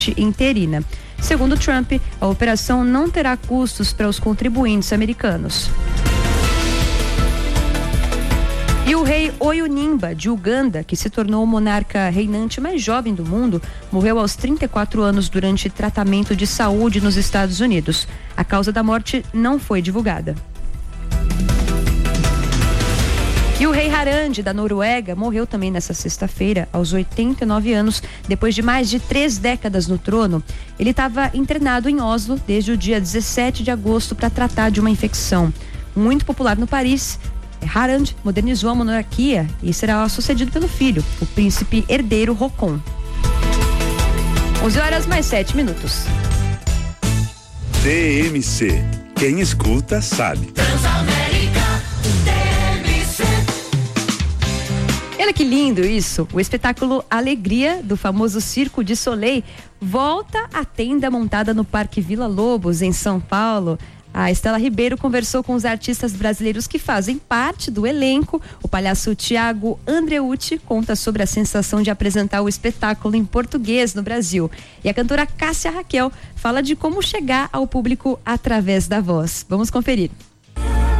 interina. Segundo Trump, a operação não terá custos para os contribuintes americanos. E o rei Oyunimba, de Uganda, que se tornou o monarca reinante mais jovem do mundo, morreu aos 34 anos durante tratamento de saúde nos Estados Unidos. A causa da morte não foi divulgada. E o rei Harald, da Noruega, morreu também nessa sexta-feira, aos 89 anos, depois de mais de 3 décadas no trono. Ele estava internado em Oslo desde o dia 17 de agosto para tratar de uma infecção. Muito popular no país, Harald modernizou a monarquia e será sucedido pelo filho, o príncipe herdeiro Haakon. 11h+7. TMC. Quem escuta sabe. Transamérica TMC. Olha que lindo isso! O espetáculo Alegria, do famoso Circo de Soleil, volta à tenda montada no Parque Vila Lobos, em São Paulo. A Estela Ribeiro conversou com os artistas brasileiros que fazem parte do elenco. O palhaço Thiago Andreucci conta sobre a sensação de apresentar o espetáculo em português no Brasil. E a cantora Cássia Raquel fala de como chegar ao público através da voz. Vamos conferir.